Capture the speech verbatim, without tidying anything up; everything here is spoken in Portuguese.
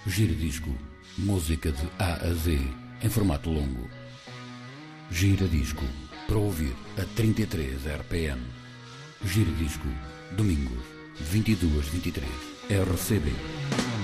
Giradisco, música de A a Z, em formato longo. Giradisco, para ouvir a trinta e três R P M. Giradisco, domingos, vinte e duas, vinte e três, R C B.